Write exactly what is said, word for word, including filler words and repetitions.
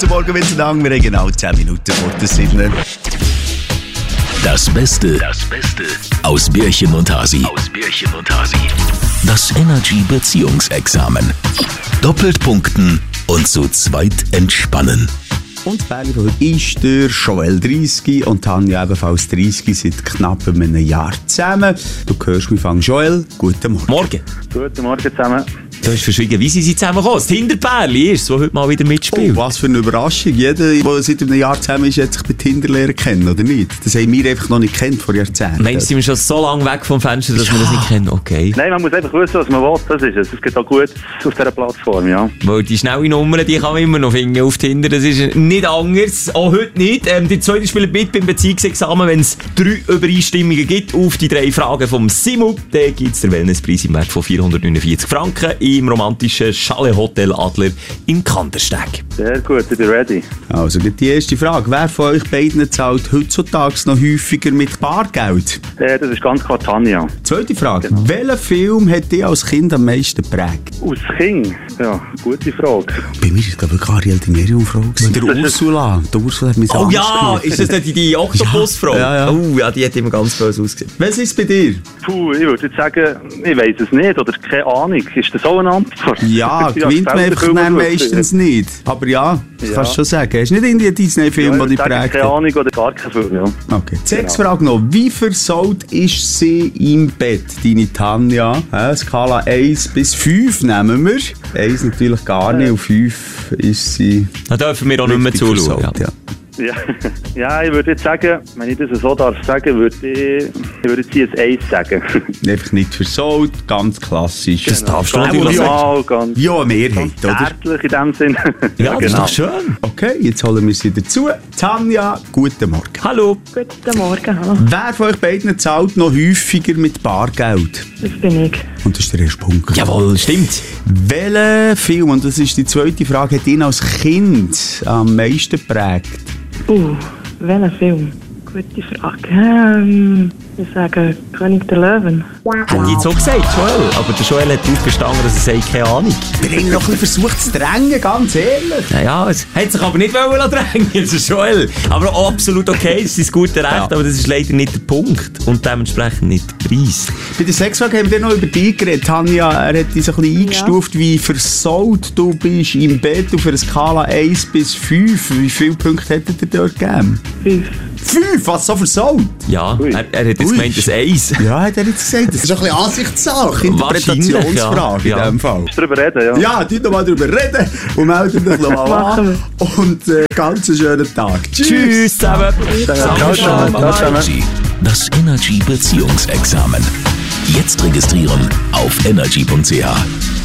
Guten Morgen miteinander. Wir haben genau zehn Minuten vor der sieben. Das Beste, das Beste aus Bärchen und Hasi. Aus Bärchen und Hasi. Das Energy Beziehungsexamen. Doppelt punkten und zu zweit entspannen. Und das Pärchen von heute ist der Joel dreißig und Tanja ebenfalls dreißig, seit knapp einem Jahr zusammen. Du hörst mich von Joel. Guten Morgen. Morgen. Guten Morgen zusammen. Du hast verschwiegen, wie sie sind zusammengekommen. Das Tinder-Pärchen ist, das heute mal wieder mitspielt. Oh, was für eine Überraschung. Jeder, der seit einem Jahr zusammen ist, hat sich bei Tinder lernen kennen, oder nicht? Das haben wir einfach noch nicht kennt vor Jahrzehnten. Meinst du, sind wir schon so lange weg vom Fenster, dass ja. wir das nicht kennen? Okay. Nein, man muss einfach wissen, was man will. Das ist es. Es geht auch gut auf dieser Plattform, ja. Weil die schnelle Nummer, die kann man immer noch finden auf Tinder. Das ist nicht anders. Auch heute nicht. Ähm, die zweite spielt mit beim Beziehungsexamen. Wenn es drei Übereinstimmungen gibt auf die drei Fragen vom Simon, dann gibt es den Wellnesspreis im Wert von vierhundertneunundvierzig Franken im romantischen Chalet Hotel Adler in Kandersteg. Sehr gut, ich bin ready. Also die erste Frage. Wer von euch beiden zahlt heutzutage noch häufiger mit Bargeld? Äh, das ist ganz klar Tanja. Zweite Frage. Genau. Welcher Film hat dich als Kind am meisten geprägt? Aus Kind? Ja, gute Frage. Bei mir war es, glaube ich, Ariel die Meerjungfrau. Der Ursula. Der Ursula hat mich so Oh Angst ja, gemacht. ist das nicht die, die Oktopusfrau? Ja, ja. Oh ja, die hat immer ganz böse ausgesehen. Was ist es bei dir? Puh, ich würde jetzt sagen, ich weiss es nicht oder keine Ahnung. Ist das so eine Antwort? Ja, gewinnt man einfach dann meistens nicht. Aber ja, das Ja. kannst du schon sagen. Hast du nicht irgendwie einen Disney-Film, Ja, der ich dich sage prägt? keine Ahnung oder gar keinen Film, ja. Okay. Die sechste Frage noch. Wie versaut ist sie im Bett, deine Tanja? Ja, Skala eins bis fünf nehmen wir. eins natürlich gar nicht, und fünf ist sie... Da dürfen wir auch nicht mehr richtig zuschauen. versaut, ja. Ja. Ja, ich würde jetzt sagen, wenn ich das so darf sagen, würde ich, ich würde jetzt hier ein Eis sagen. Einfach nicht versaut, ganz klassisch. Das darfst du Ganz natürlich sagen. normal, ganz, Ja, eine Mehrheit, ganz oder? zärtlich in dem Sinn. Ja, das ist doch schön. Okay, jetzt holen wir sie dazu. Tanja, guten Morgen. Hallo. Guten Morgen, hallo. Wer von euch beiden zahlt noch häufiger mit Bargeld? Das bin ich. Und das ist der erste Punkt. Jawohl, stimmt. Welcher Film, und das ist die zweite Frage, hat ihn als Kind am meisten geprägt? Uh, welcher Film? Gute Frage. Ähm, ich sage König der Löwen. Haben die jetzt so gesagt, Joel? Aber der Joel hat darauf bestanden, dass er sagt, keine Ahnung. Wir haben noch ein bisschen versucht zu drängen, ganz ehrlich. Naja, es hat sich aber nicht wollen drängen, also Joel. Aber auch absolut okay, das ist das gute Recht, Ja. aber das ist leider nicht der Punkt und dementsprechend nicht der Preis. Bei der Sexfrage haben wir dann noch über dich geredet. Tanja, er hat dich so ein bisschen eingestuft, wie versaut du bist im Bett auf einer Skala eins bis fünf. Wie viele Punkte hättet ihr dort gegeben? Fünf. fünf? Was, so versaut? Ja, Ui. er, er hat jetzt Ui. gemeint, das Eis. Ja, hat er jetzt gesagt. Das ist ein bisschen Ansichtssache, Interpretationsfrage ja. Ja. in dem Fall. Darüber reden, ja. Ja, tu noch mal darüber reden und melde dich noch mal Machen an. Und äh, ganz einen schönen Tag. Tschüss. Tschüss zusammen. Ciao, ciao. Ciao, zusammen. Energy. Das Energy Beziehungsexamen. Jetzt registrieren auf energy punkt c h.